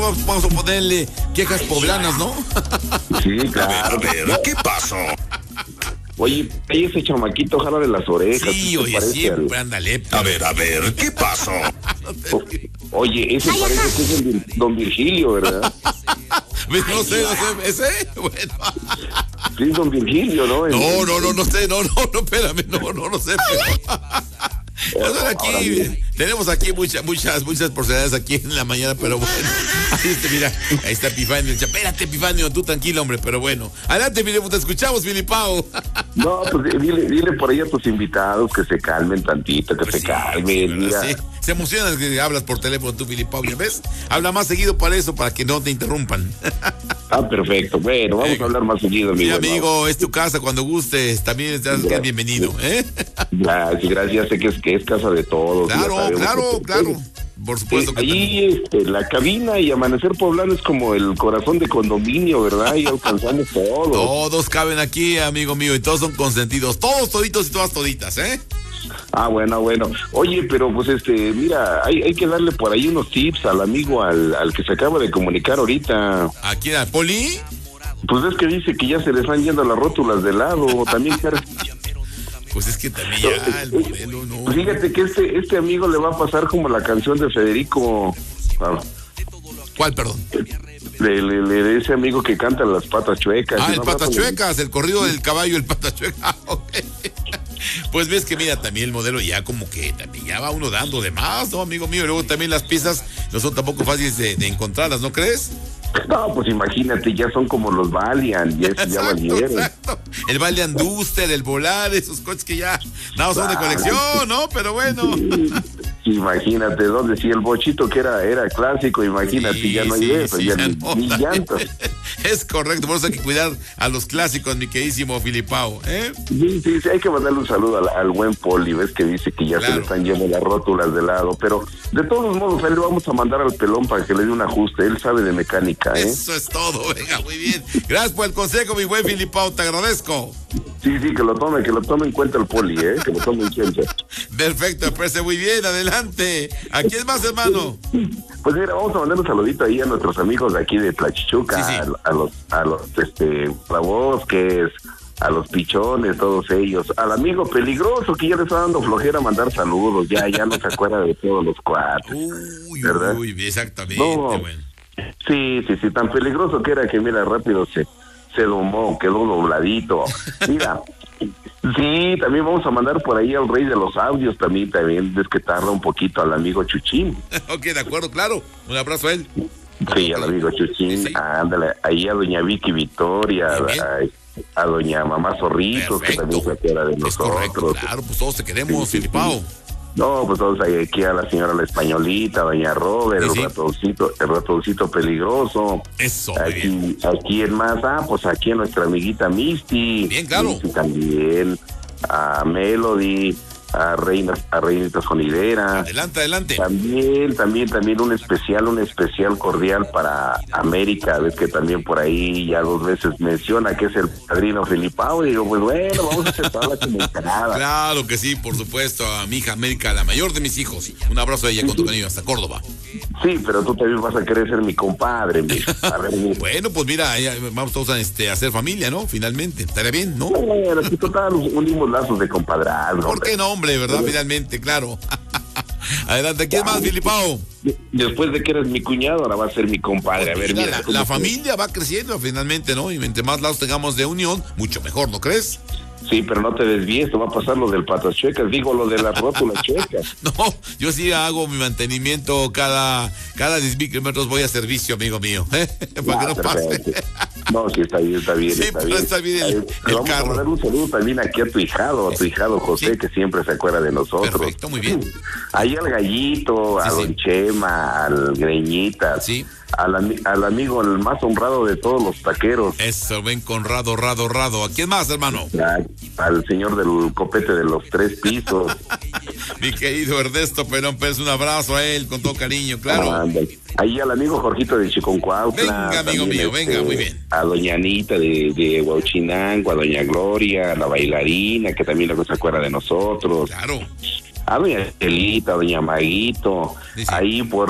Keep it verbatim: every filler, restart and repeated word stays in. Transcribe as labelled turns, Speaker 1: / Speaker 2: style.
Speaker 1: vamos, vamos a ponerle quejas poblanas, ¿no?
Speaker 2: Sí, claro.
Speaker 3: A ver, a ver, ¿qué pasó?
Speaker 2: Oye, ese chamaquito jala de las orejas.
Speaker 1: Sí,
Speaker 2: ¿Qué te
Speaker 1: oye,
Speaker 2: parece
Speaker 1: siempre,
Speaker 2: al-
Speaker 1: ándale.
Speaker 3: A ver, a ver, ¿qué pasó?
Speaker 2: O- Oye, ese parece que es el Vir- don Virgilio, ¿verdad?
Speaker 1: No sé, no sé, ¿ese? Bueno.
Speaker 2: Sí, es don Virgilio, ¿no? El-
Speaker 1: No, no, no, no sé, no, no, no, espérame, no, no, no sé. Pero... Bueno, aquí,
Speaker 2: Ahora bien.
Speaker 1: tenemos aquí muchas, muchas, muchas porcelanas aquí en la mañana, pero bueno. Ahí está, mira, ahí está Epifanio. Espérate, Epifanio, tú tranquilo, hombre, pero bueno. Adelante, Filipo, te escuchamos, Filipao.
Speaker 2: No, pues dile, dile por ahí a tus invitados que se calmen tantito, que
Speaker 1: Pues
Speaker 2: se
Speaker 1: sí,
Speaker 2: calmen,
Speaker 1: sí,
Speaker 2: mira.
Speaker 1: ¿verdad? Sí. Se emocionan que hablas por teléfono tú, Filipao, ¿ya ves? Habla más seguido para eso, para que no te interrumpan.
Speaker 2: Ah, perfecto. Bueno, vamos
Speaker 1: Venga.
Speaker 2: a hablar más seguido,
Speaker 1: Sí,
Speaker 2: amigo.
Speaker 1: amigo, es tu casa, cuando gustes, también estás
Speaker 2: Gracias.
Speaker 1: bienvenido, ¿eh?
Speaker 2: Gracias, gracias. Sé que es, que es casa de todos. ya
Speaker 1: Claro,
Speaker 2: sabemos
Speaker 1: claro,
Speaker 2: que-
Speaker 1: claro. Por supuesto que
Speaker 2: Ahí este, la cabina y Amanecer Poblano es como el corazón de condominio, ¿verdad? Y alcanzamos todo.
Speaker 1: todos caben aquí, amigo mío, y todos son consentidos. Todos toditos y todas toditas, ¿eh?
Speaker 2: Ah, bueno, bueno. Oye, pero pues este, mira, hay, hay que darle por ahí unos tips al amigo, al, al que se acaba de comunicar ahorita.
Speaker 1: Aquí en Poli.
Speaker 2: Pues es que dice que ya se le están yendo las rótulas de lado. También, cara.
Speaker 1: Pues es que también ya el modelo, ¿no?
Speaker 2: Pues fíjate que este, este amigo le va a pasar como la canción de Federico. Ah,
Speaker 1: ¿Cuál, perdón?
Speaker 2: le, le, le- de ese amigo que canta las patas chuecas.
Speaker 1: Ah,
Speaker 2: ¿no?
Speaker 1: el Patas Chuecas, el corrido del caballo, el Patas Chuecas. Ok. Pues ves que mira, también el modelo ya como que también ya va uno dando de más, ¿no, amigo mío? Y luego también las piezas no son tampoco fáciles de, de encontrarlas, ¿no crees?
Speaker 2: No, pues imagínate, ya son como los Valiant, ya, ya
Speaker 1: Exacto,
Speaker 2: valieron.
Speaker 1: exacto. El Valiant Duster, el Volar, esos coches que ya nada más son de colección, ¿no? Pero bueno.
Speaker 2: Imagínate, donde si el bochito que era era clásico, imagínate,
Speaker 1: Sí,
Speaker 2: ya no hay
Speaker 1: sí,
Speaker 2: eso,
Speaker 1: sí,
Speaker 2: ya
Speaker 1: ya
Speaker 2: ni,
Speaker 1: no.
Speaker 2: ni llantas.
Speaker 1: Es correcto, por eso hay que cuidar a los clásicos, mi queridísimo Filipao, ¿eh?
Speaker 2: Sí, sí, sí, hay que mandarle un saludo al, al buen Poli, ves que dice que ya
Speaker 1: Claro.
Speaker 2: se le están yendo las rótulas de lado, pero de todos modos, a él le vamos a mandar al pelón para que le dé un ajuste, él sabe de mecánica, ¿eh?
Speaker 1: Eso es todo, venga, muy bien. Gracias por el consejo, mi buen Filipao, te agradezco.
Speaker 2: Sí, sí, que lo tome, que lo tome en cuenta el Poli, ¿eh? Que lo tome en cuenta.
Speaker 1: Perfecto, me parece muy bien, adelante. ¿A quién más, hermano?
Speaker 2: Pues mira, vamos a mandar un saludito ahí a nuestros amigos de aquí de Tlachichuca,
Speaker 1: Sí, sí.
Speaker 2: A, a los, a los, este, Bosques, a los pichones, todos ellos, al amigo peligroso que ya le está dando flojera mandar saludos, ya, ya no se acuerda de todos los cuates.
Speaker 1: Uy,
Speaker 2: ¿Verdad?
Speaker 1: uy, exactamente,
Speaker 2: No.
Speaker 1: bueno.
Speaker 2: Sí, sí, sí, tan peligroso que era que mira, rápido se, se domó, quedó dobladito. Mira, sí, también vamos a mandar por ahí al rey de los audios, también, también, es que tarda un poquito al amigo Chuchín.
Speaker 1: Ok, de acuerdo, claro. Un abrazo a él.
Speaker 2: Sí, al amigo Chuchín,
Speaker 1: Sí, sí.
Speaker 2: ándale, ahí a doña Vicky Victoria,
Speaker 1: Bien, bien.
Speaker 2: a, a doña Mamá Zorritos, que también se acuerda de
Speaker 1: Es correcto,
Speaker 2: nosotros.
Speaker 1: claro, pues todos te queremos,
Speaker 2: Sí, sí,
Speaker 1: Filipao.
Speaker 2: No, pues todos hay aquí a la señora la españolita, doña Robert,
Speaker 1: Sí,
Speaker 2: el
Speaker 1: sí.
Speaker 2: ratoncito, el ratoncito peligroso.
Speaker 1: Eso, muy bien.
Speaker 2: Aquí, aquí en más, ah, pues aquí a nuestra amiguita Misty.
Speaker 1: Bien, claro.
Speaker 2: Misty también, a Melody, a Reinas, a Reinitas Sonidera.
Speaker 1: Adelante, adelante.
Speaker 2: También, también, también un especial, un especial cordial para América, ves que también por ahí ya dos veces menciona que es el padrino Filipao, y digo, pues bueno, vamos a aceptarla como encanada.
Speaker 1: Claro que sí, por supuesto, a mi hija América, la mayor de mis hijos. Un abrazo a ella con tu cariño hasta Córdoba.
Speaker 2: Sí, pero tú también vas a querer ser mi compadre, mi. A ver, mi.
Speaker 1: Bueno, pues mira, ya vamos todos a este, a hacer familia, ¿no? Finalmente. Estaría bien, ¿no?
Speaker 2: Bueno, aquí total, unimos lazos de compadrazgo.
Speaker 1: ¿Por
Speaker 2: hombre.
Speaker 1: qué no, hombre, verdad? Finalmente, claro. Adelante, ¿quién más, Filipao?
Speaker 2: Después de que eres mi cuñado, ahora va a ser mi compadre. A ver,
Speaker 1: Mira,
Speaker 2: mira.
Speaker 1: la,
Speaker 2: ¿cómo
Speaker 1: la
Speaker 2: te-
Speaker 1: familia va creciendo finalmente, ¿no? Y entre más lados tengamos de unión, mucho mejor, ¿no crees?
Speaker 2: Sí, pero no te desvíes, te va a pasar lo del patas chuecas, digo lo de las rótulas chuecas.
Speaker 1: No, yo sí hago mi mantenimiento cada, cada diez mil kilómetros voy a servicio, amigo mío, ¿eh? Para que
Speaker 2: Ah,
Speaker 1: no pase.
Speaker 2: perfecto. No, sí, está bien, está bien.
Speaker 1: Sí,
Speaker 2: está
Speaker 1: pero
Speaker 2: bien.
Speaker 1: está bien el-
Speaker 2: Ahí,
Speaker 1: el
Speaker 2: le vamos
Speaker 1: carro.
Speaker 2: a mandar un saludo también aquí a tu hijado, a tu hijado José,
Speaker 1: Sí.
Speaker 2: que siempre se acuerda de nosotros.
Speaker 1: Perfecto, muy bien.
Speaker 2: Ahí al Gallito, a
Speaker 1: Sí, sí.
Speaker 2: Don Chema, al Greñitas,
Speaker 1: Sí.
Speaker 2: al, ami- al amigo el más honrado de todos los taqueros,
Speaker 1: Eso, ven Conrado, Rado, Rado. ¿A quién más, hermano?
Speaker 2: a- al señor del copete de los tres pisos.
Speaker 1: Mi querido Ernesto Perón Pérez, un abrazo a él con todo cariño, claro.
Speaker 2: Ándale. Ahí al amigo Jorgito de Chiconcuautla.
Speaker 1: Venga, amigo
Speaker 2: también,
Speaker 1: mío, venga, muy bien.
Speaker 2: A doña Anita de, de Huachinango, a doña Gloria, a la bailarina, que también luego se acuerda de nosotros.
Speaker 1: Claro.
Speaker 2: A doña Angelita, a doña Maguito,
Speaker 1: Sí, sí.
Speaker 2: ahí por